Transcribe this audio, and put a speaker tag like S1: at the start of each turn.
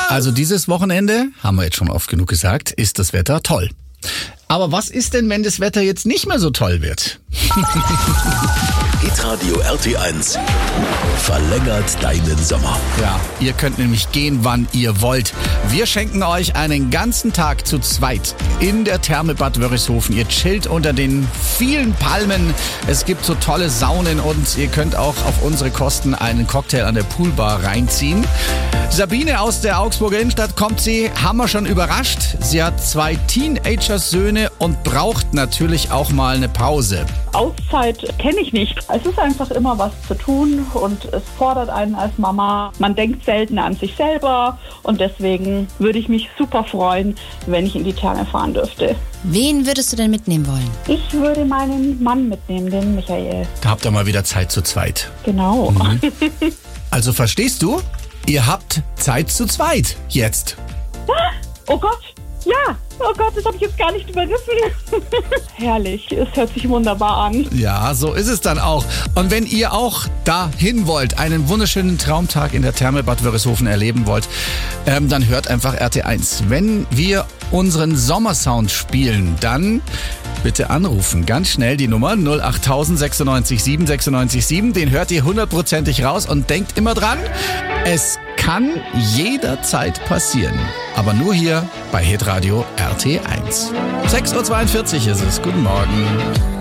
S1: Also dieses Wochenende, haben wir jetzt schon oft genug gesagt, ist das Wetter toll. Aber was ist denn, wenn das Wetter jetzt nicht mehr so toll wird?
S2: Hitradio RT1 verlängert deinen Sommer.
S1: Ja, ihr könnt nämlich gehen, wann ihr wollt. Wir schenken euch einen ganzen Tag zu zweit in der Therme Bad Wörishofen. Ihr chillt unter den vielen Palmen. Es gibt so tolle Saunen und ihr könnt auch auf unsere Kosten einen Cocktail an der Poolbar reinziehen. Sabine aus der Augsburger Innenstadt kommt sie, haben wir schon überrascht. Sie hat 2 Teenager-Söhne und braucht natürlich auch mal eine Pause.
S3: Auszeit kenne ich nicht. Es ist einfach immer was zu tun und es fordert einen als Mama. Man denkt selten an sich selber und deswegen würde ich mich super freuen, wenn ich in die Therme fahren dürfte.
S4: Wen würdest du denn mitnehmen wollen?
S3: Ich würde meinen Mann mitnehmen, den Michael.
S1: Da habt ihr mal wieder Zeit zu zweit.
S3: Genau.
S1: Also verstehst du? Ihr habt Zeit zu zweit jetzt.
S3: Oh Gott, ja. Oh Gott, das habe ich jetzt gar nicht überrissen. Herrlich, es hört sich wunderbar an.
S1: Ja, so ist es dann auch. Und wenn ihr auch dahin wollt, einen wunderschönen Traumtag in der Therme Bad Wörishofen erleben wollt, dann hört einfach RT1. Wenn wir unseren Sommersound spielen, dann bitte anrufen. Ganz schnell die Nummer 08000 96 7 96 7. Den hört ihr 100%ig raus und denkt immer dran, es kann jederzeit passieren. Aber nur hier bei Hitradio RT1. 6.42 Uhr ist es. Guten Morgen.